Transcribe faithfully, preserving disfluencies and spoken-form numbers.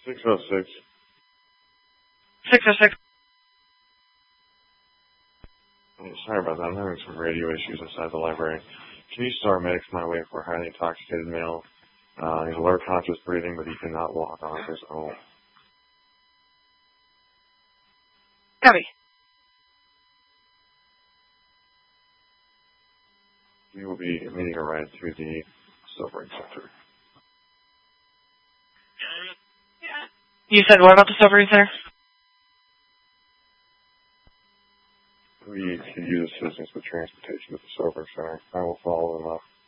six oh six. six oh six. Oh, sorry about that. I'm having some radio issues inside the library. Can you start medics my way for a highly intoxicated male? Uh, he's alert, conscious breathing, but he cannot walk on his own. Copy. We will be meeting a ride to the sobering center. You said what about the sobering center? We could use assistance with transportation to the sobering center. I will follow them up.